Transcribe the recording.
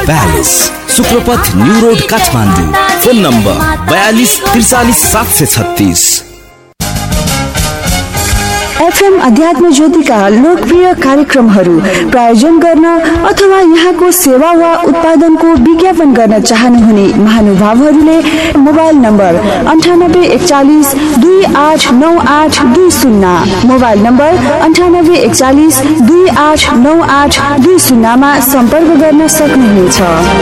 42 शुक्रपथ new road Kathmandu. Phone number 42 43 736। FM अध्यात्म ज्योतिका लोकप्रिय कार्यक्रमहरू प्रायोजन गर्न अथवा यहाँको सेवा वा उत्पादनको विज्ञापन गर्न चाहनुहुने महानुभावहरूले मोबाइल नम्बर 9841 289820, मोबाइल नम्बर 9841 289820 मा सम्पर्क गर्न सक्नुहुनेछ।